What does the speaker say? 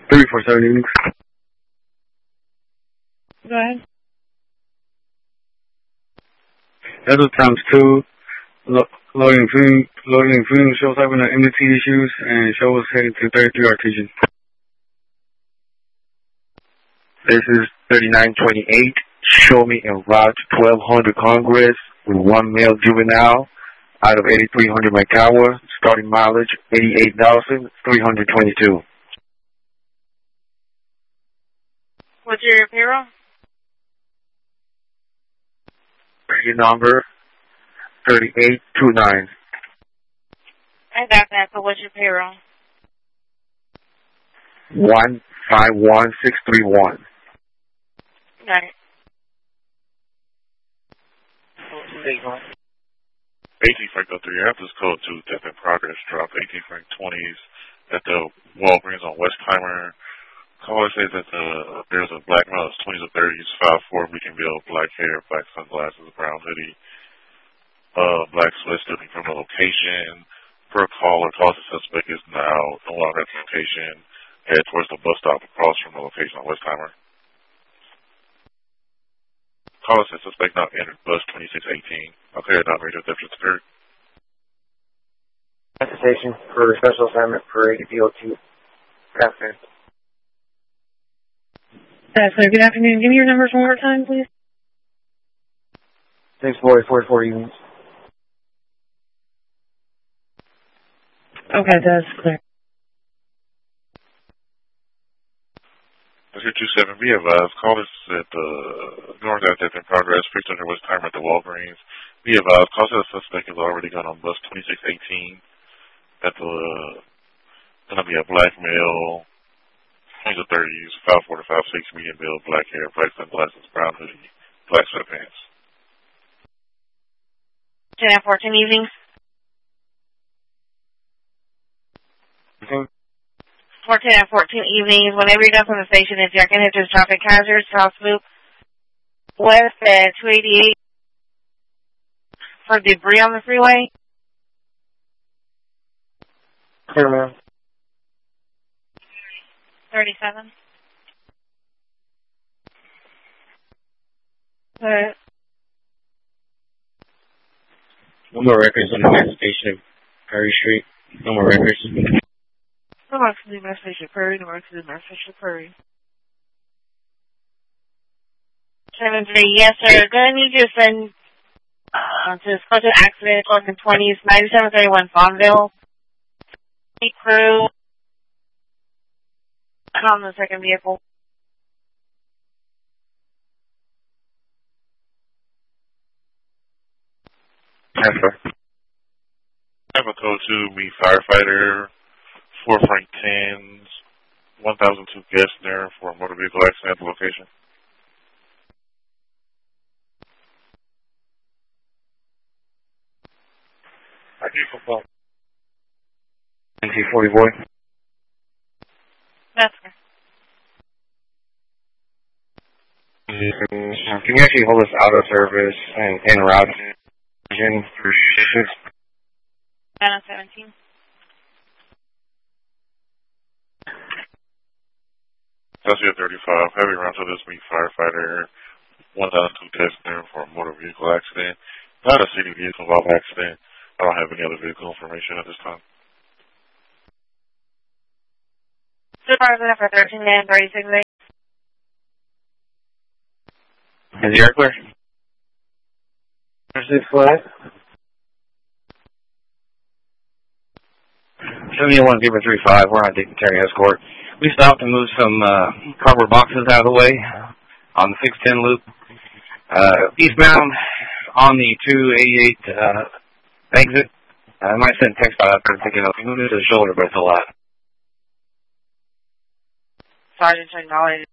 347 evenings. Go ahead. Delta times 2, loading fumes, shows having an MDT issues, and show was heading to 33 Artesian. This is 3928. Show me in route 1200 Congress with one male juvenile out of 8300 Maikawa, starting mileage 88,322. What's your payroll? Your number 3829. I got that, but what's your payroll? 151631. Got it. 18 Frank 03, after this code 2, death in progress, drop 18 Frank 20s at the Walgreens on Westheimer. Caller says that there's a black male, 20s or 30s, 5'4", Beacon Bill, black hair, black sunglasses, brown hoodie, black sweats looking from the location. Per caller, calls the suspect is now no longer at the location, head towards the bus stop across from the location on Westheimer. Caller says suspect now entered bus 2618. Okay, operator, deficit occurred. At the station for special assignment for ADPO2. Afternoon. That's clear. Good afternoon. Give me your numbers one more time, please. 644 evenings. Okay, that's clear. That's your 27. Be advised. Call us at North at death in progress, 600 Westheimer at the Walgreens. Be advised. Call us the suspect is already gone on bus 2618. That's going to be a black male, 20s or 30s, 5'4" to 5'6", medium build, black hair, black sunglasses, brown hoodie, black sweatpants. 10 and 14 evenings. 14 and 14 evenings. Whenever you're done from the station, if you're going to hit this traffic hazards, cross loop west at 288 for debris on the freeway. Clear, ma'am. 37. No more records on the next station of Perry Street. No more records. No more to the Mass Station Prairie. No more to the Mass Station Prairie. 7-3, yes, sir. Gonna need you to send to special accident on the 20s, 9731 Farmville. Crew on the second vehicle. Yes, sir. Have a code 2, meet firefighter, 4 Frank 10s, 1002 Gessner for a motor vehicle accident at the location. I do football. NC40 boy. That's fair. Can you actually hold us out of service and en route for shifts? 917. Celsius 35, heavy round to this meet firefighter, 1002 Gessner for a motor vehicle accident. Not a city vehicle involved accident. I don't have any other vehicle information at this time. Supervisor for 13 and 36 days. Is the air clear? 6 flag. 71-35, we're on dignitary escort. We stopped and moved some cardboard boxes out of the way on the 610 loop. Eastbound on the 288 exit. I might send text out there thinking of moving to the shoulder, but it's a lot. Sergeant to acknowledge